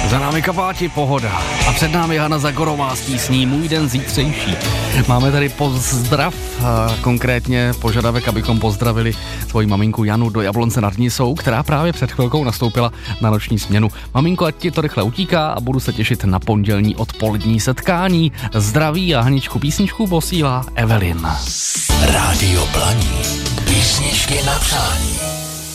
Za námi Kapáti, Pohoda a před námi Hana Zagorová s písní Můj den zítřejší. Máme tady pozdrav, konkrétně požadavek, abychom pozdravili svoji maminku Janu do Jablonce nad Nisou, která právě před chvilkou nastoupila na noční směnu. Maminko, ať ti to rychle utíká a budu se těšit na pondělní odpolední setkání. Zdraví a Haničku písničku posílá Evelyn. Rádio Blaník. Písničky na přání.